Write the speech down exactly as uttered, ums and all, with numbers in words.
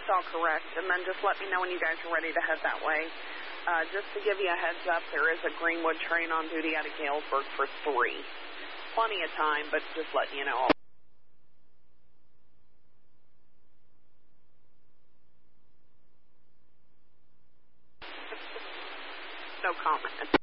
That's all correct. And then just let me know when you guys are ready to head that way. Uh, just to give you a heads up, there is a Greenwood train on duty out of Galesburg for three. Plenty of time, but just letting you know. No comment.